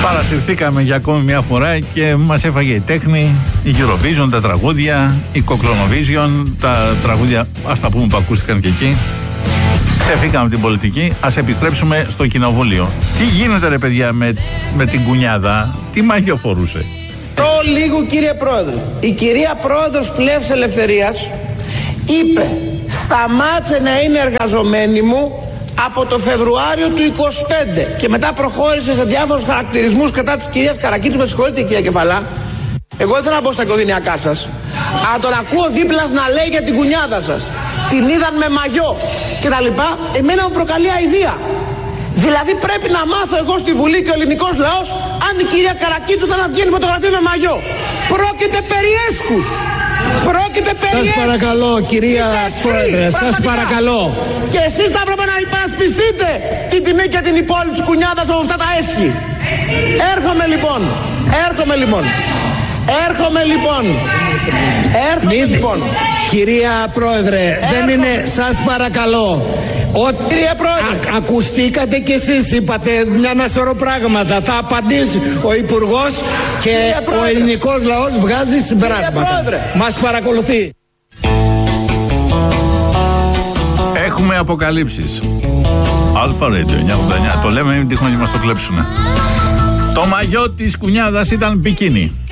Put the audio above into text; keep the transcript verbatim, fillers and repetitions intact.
Παρασυρθήκαμε για ακόμη μια φορά και μας έφαγε η τέχνη, η Eurovision, τα τραγούδια, η Κοκλονοvision, τα τραγούδια, ας τα πούμε, που ακούστηκαν και εκεί. Ξεφύγαμε από την πολιτική, ας επιστρέψουμε στο κοινοβούλιο. Τι γίνεται, ρε παιδιά, με, με την κουνιάδα, τι μάγιο φορούσε? Το λίγο, κύριε Πρόεδρε, η κυρία Πρόεδρος Πλεύσης Ελευθερίας είπε σταμάτησε να είναι εργαζομένη μου από το Φεβρουάριο του είκοσι πέντε και μετά προχώρησε σε διάφορους χαρακτηρισμούς κατά της κυρίας Καρακίτσου. Με συγχωρείτε, κυρία Κεφαλά, εγώ ήθελα να μπω στα οικογενειακά σας, αλλά τον ακούω δίπλα να λέει για την κουνιάδα σας, την είδαν με μαγιό και τα λοιπά, εμένα μου προκαλεί αηδία. Δηλαδή πρέπει να μάθω εγώ στη Βουλή και ο ελληνικός λαός αν η κυρία Καρακίτσου θα να βγαίνει φωτογραφία με μαγιό. Πρόκειται περί έσχους. Πρόκειται περί έσχους. Σας παρακαλώ, κυρία Πρόεδρε, σας παρακαλώ. Και εσείς θα έπρεπε να υπερασπιστείτε την τιμή και την υπόλοιπη της κουνιάδας από αυτά τα έσχη. Έρχομαι λοιπόν. Έρχομαι λοιπόν. Έρχομαι λοιπόν. Έρχομαι Μη... λοιπόν. Κυρία Πρόεδρε, Έρχομαι. δεν είναι, σας παρακαλώ. Ο... Κύριε Πρόεδρε, Α, ακουστήκατε κι εσείς, είπατε μια ένα σωρό πράγματα. Θα απαντήσει ο Υπουργός και ο ελληνικός λαός βγάζει συμπεράσματα. Μας παρακολουθεί. Έχουμε αποκαλύψεις. Αλφα Radio εννιακόσια ογδόντα εννιά. Το λέμε, μην τυχόν και μας το κλέψουνε. Το μαγιό της κουνιάδας ήταν μπικίνι.